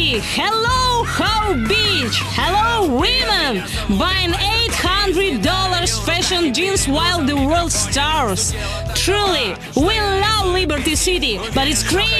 City! Hello, How Beach! Hello, women! Buying $800 fashion jeans while the world starves. Truly, we love Liberty City, but it's crazy